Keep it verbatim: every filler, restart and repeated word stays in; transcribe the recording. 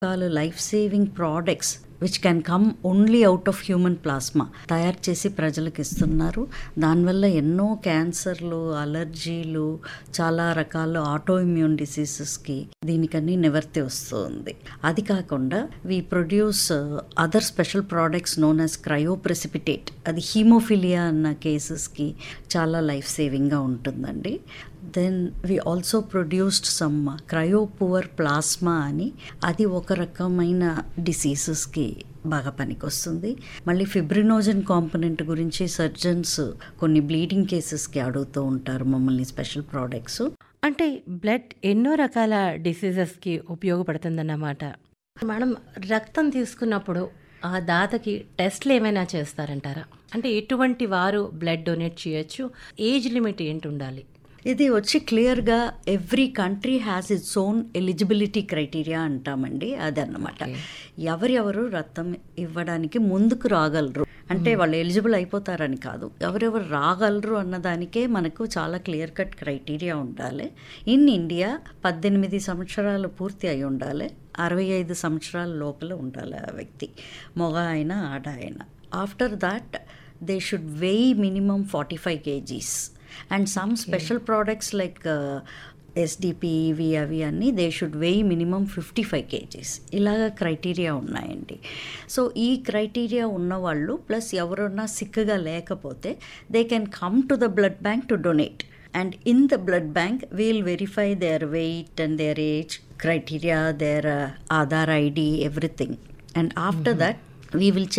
రకాల life saving products which can come only out of human plasma తయారు చేసి ప్రజలకు ఇస్తున్నారు. దానివల్ల ఎన్నో క్యాన్సర్లు, అలర్జీలు, చాలా రకాల ఆటో ఇమ్యూన్ డిసీజెస్కి దీనికన్నీ నివర్తి వస్తుంది. అది కాకుండా we produce other special products known as క్రయోప్రెసిపిటేట్. అది హీమోఫిలియా అన్న కేసెస్కి చాలా లైఫ్ సేవింగ్గా ఉంటుందండి. Then we also produced some క్రయోపువర్ plasma అని, అది ఒక రకమైన డిసీజెస్కి బాగా పనికొస్తుంది. మళ్ళీ ఫిబ్రినోజన్ కాంపోనెంట్ గురించి సర్జన్స్ కొన్ని బ్లీడింగ్ కేసెస్కి అడుగుతూ ఉంటారు మమ్మల్ని స్పెషల్ ప్రోడక్ట్స్. అంటే బ్లడ్ ఎన్నో రకాల డిసీజెస్కి ఉపయోగపడుతుందన్నమాట. మనం రక్తం తీసుకున్నప్పుడు ఆ దాతకి టెస్ట్లు ఏమైనా చేస్తారంటారా? అంటే ఎటువంటి వారు బ్లడ్ డొనేట్ చేయొచ్చు? ఏజ్ లిమిట్ ఏంటి ఉండాలి? ఇది వచ్చి క్లియర్గా every country has its own eligibility criteria అంటామండి. అదన్నమాట. ఎవరెవరు రక్తం ఇవ్వడానికి ముందుకు రాగలరు అంటే వాళ్ళు ఎలిజిబుల్ అయిపోతారని కాదు, ఎవరెవరు రాగలరు అన్నదానికే మనకు చాలా క్లియర్ కట్ క్రైటీరియా ఉండాలి. ఇన్ ఇండియా పద్దెనిమిది సంవత్సరాలు పూర్తి అయి ఉండాలి, అరవై ఐదు సంవత్సరాల లోపల ఉండాలి ఆ వ్యక్తి, మగ అయినా ఆడ అయినా. ఆఫ్టర్ దాట్ దే షుడ్ వెయ్ minimum forty five kgs. And some special products like SDP ఇవి అవి అన్నీ దే షుడ్ వెయ్ మినిమమ్ ఫిఫ్టీ ఫైవ్ కేజీస్. ఇలాగ క్రైటీరియా ఉన్నాయండి. సో ఈ క్రైటీరియా ఉన్నవాళ్ళు ప్లస్ ఎవరన్నా సిక్గా లేకపోతే they can come to the blood bank to donate. And in the blood bank, we'll verify their weight and their age, criteria, their uh, Aadhaar I D, everything. And after mm-hmm. that, we will check